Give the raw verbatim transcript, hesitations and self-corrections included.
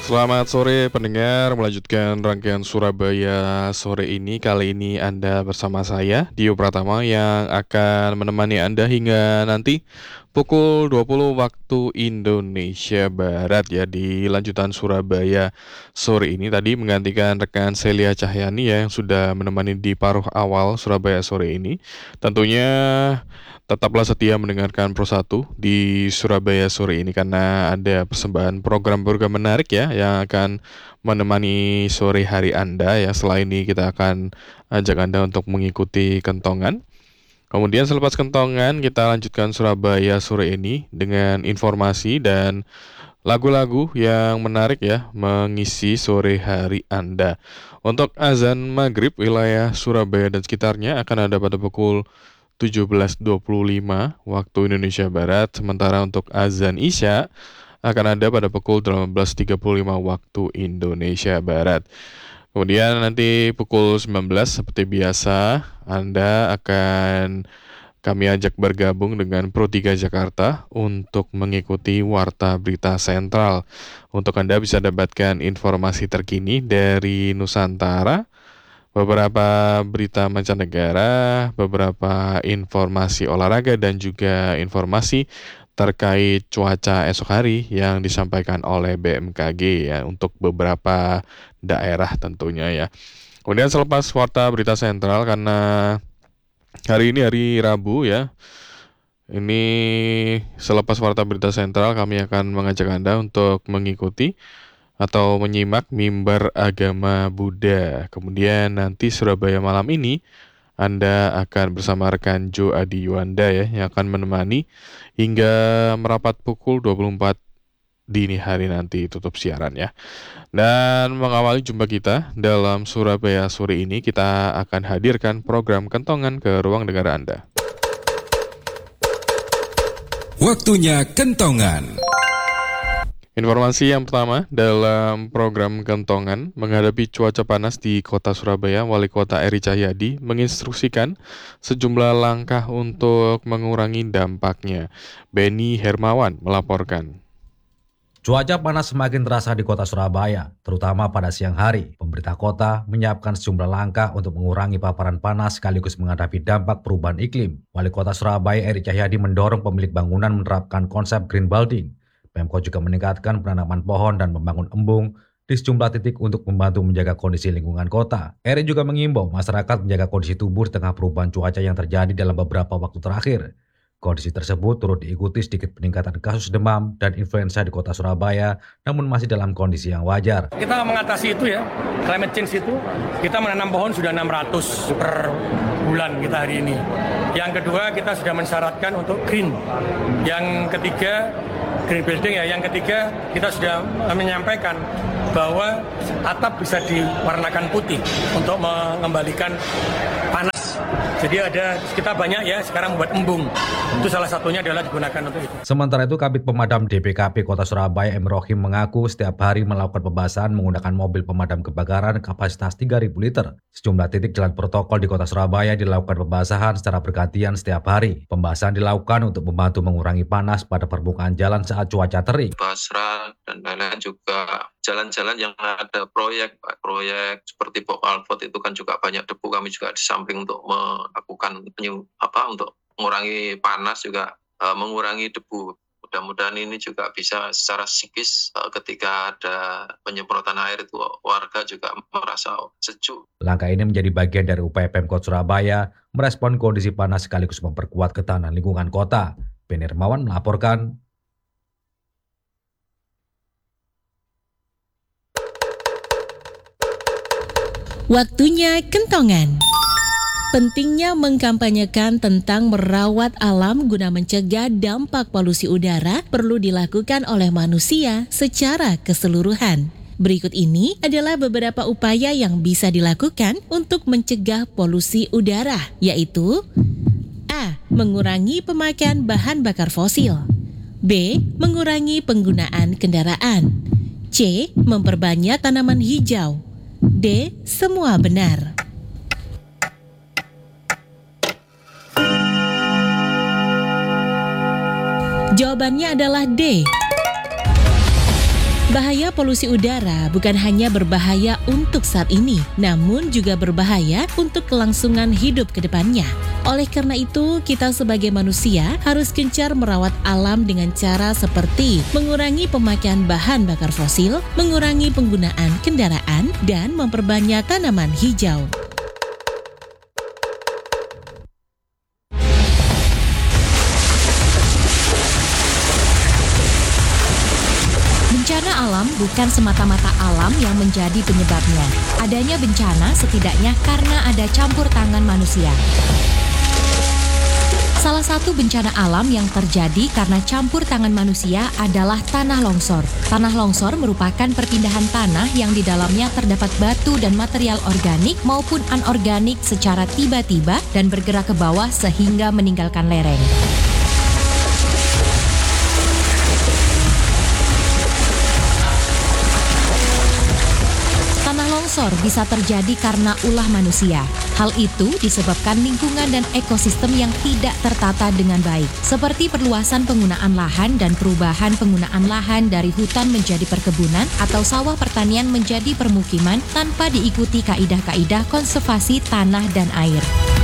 Selamat sore pendengar, melanjutkan rangkaian Surabaya sore ini. Kali ini Anda bersama saya, Dio Pratama, yang akan menemani Anda hingga nanti pukul dua puluh waktu Indonesia Barat ya. Di lanjutan Surabaya sore ini tadi menggantikan rekan Celia Cahyani ya, yang sudah menemani di paruh awal Surabaya sore ini. Tentunya tetaplah setia mendengarkan Pro satu di Surabaya sore ini karena ada persembahan program-program menarik ya yang akan menemani sore hari Anda ya. Selain ini kita akan ajak Anda untuk mengikuti kentongan. Kemudian selepas kentongan kita lanjutkan Surabaya sore ini dengan informasi dan lagu-lagu yang menarik ya mengisi sore hari Anda. Untuk azan maghrib wilayah Surabaya dan sekitarnya akan ada pada pukul tujuh belas dua puluh lima waktu Indonesia Barat, sementara untuk azan Isya akan ada pada pukul delapan belas tiga puluh lima waktu Indonesia Barat. Kemudian nanti pukul sembilan belas seperti biasa Anda akan kami ajak bergabung dengan Pro tiga Jakarta untuk mengikuti Warta Berita Sentral. Untuk Anda bisa dapatkan informasi terkini dari Nusantara, beberapa berita mancanegara, beberapa informasi olahraga, dan juga informasi terkait cuaca esok hari yang disampaikan oleh B M K G ya untuk beberapa daerah tentunya ya. Kemudian selepas Warta Berita Sentral, karena hari ini hari Rabu ya, ini selepas Warta Berita Sentral kami akan mengajak Anda untuk mengikuti atau menyimak Mimbar Agama Buddha. Kemudian nanti Surabaya malam ini Anda akan bersama rekan Jo Adi Yuanda ya, yang akan menemani hingga merapat pukul dua puluh empat dini hari nanti tutup siaran ya. Dan mengawali jumpa kita dalam Surabaya sore ini, kita akan hadirkan program kentongan ke ruang dengar Anda. Waktunya kentongan. Informasi yang pertama dalam program kentongan, menghadapi cuaca panas di kota Surabaya, Wali Kota Eri Cahyadi menginstruksikan sejumlah langkah untuk mengurangi dampaknya. Benny Hermawan melaporkan. Cuaca panas semakin terasa di kota Surabaya, terutama pada siang hari. Pemerintah kota menyiapkan sejumlah langkah untuk mengurangi paparan panas sekaligus menghadapi dampak perubahan iklim. Wali Kota Surabaya Eri Cahyadi mendorong pemilik bangunan menerapkan konsep green building. Pemkot juga meningkatkan penanaman pohon dan membangun embung di sejumlah titik untuk membantu menjaga kondisi lingkungan kota. Eri juga mengimbau masyarakat menjaga kondisi tubuh di tengah perubahan cuaca yang terjadi dalam beberapa waktu terakhir. Kondisi tersebut turut diikuti sedikit peningkatan kasus demam dan influenza di kota Surabaya, namun masih dalam kondisi yang wajar. Kita mengatasi itu ya, climate change itu, kita menanam pohon sudah enam ratus per bulan kita hari ini. Yang kedua, kita sudah mensyaratkan untuk green. Yang ketiga, green building ya. Yang ketiga, kita sudah menyampaikan bahwa atap bisa diwarnakan putih untuk mengembalikan panas. Jadi ada kita banyak ya sekarang membuat embung. Itu salah satunya adalah digunakan untuk itu. Sementara itu, Kabid Pemadam D P K P Kota Surabaya M. Rohim mengaku setiap hari melakukan pembasahan menggunakan mobil pemadam kebakaran kapasitas tiga ribu liter. Sejumlah titik jalan protokol di Kota Surabaya dilakukan pembasahan secara bergantian setiap hari. Pembasahan dilakukan untuk membantu mengurangi panas pada permukaan jalan saat cuaca terik. Basra dan lain-lain juga jalan-jalan yang ada proyek, proyek seperti Pok Alfot itu kan juga banyak debu. Kami juga di samping untuk melakukan penyu, apa untuk mengurangi panas juga uh, mengurangi debu. Mudah-mudahan ini juga bisa secara psikis uh, ketika ada penyemprotan air itu warga juga merasa sejuk. Langkah ini menjadi bagian dari upaya Pemkot Surabaya merespon kondisi panas sekaligus memperkuat ketahanan lingkungan kota. Benny Hermawan melaporkan. Waktunya kentongan. Pentingnya mengkampanyekan tentang merawat alam guna mencegah dampak polusi udara perlu dilakukan oleh manusia secara keseluruhan. Berikut ini adalah beberapa upaya yang bisa dilakukan untuk mencegah polusi udara, yaitu A. Mengurangi pemakaian bahan bakar fosil. B. Mengurangi penggunaan kendaraan. C. Memperbanyak tanaman hijau. D. Semua benar. Jawabannya adalah D. Bahaya polusi udara bukan hanya berbahaya untuk saat ini, namun juga berbahaya untuk kelangsungan hidup ke depannya. Oleh karena itu, kita sebagai manusia harus gencar merawat alam dengan cara seperti mengurangi pemakaian bahan bakar fosil, mengurangi penggunaan kendaraan, dan memperbanyak tanaman hijau. Bencana alam bukan semata-mata alam yang menjadi penyebabnya. Adanya bencana setidaknya karena ada campur tangan manusia. Salah satu bencana alam yang terjadi karena campur tangan manusia adalah tanah longsor. Tanah longsor merupakan perpindahan tanah yang di dalamnya terdapat batu dan material organik maupun anorganik secara tiba-tiba dan bergerak ke bawah sehingga meninggalkan lereng. Longsor bisa terjadi karena ulah manusia. Hal itu disebabkan lingkungan dan ekosistem yang tidak tertata dengan baik, seperti perluasan penggunaan lahan dan perubahan penggunaan lahan dari hutan menjadi perkebunan atau sawah pertanian menjadi permukiman tanpa diikuti kaidah-kaidah konservasi tanah dan air.